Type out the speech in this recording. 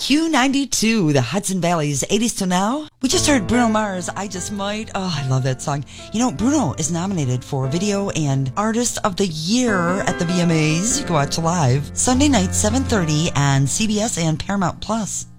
Q92, the Hudson Valley's 80s to now. We just heard Bruno Mars, I Just Might. Oh, I love that song. You know, Bruno is nominated for Video and Artist of the Year at the VMAs. You can watch live Sunday night, 7:30 on CBS and Paramount Plus.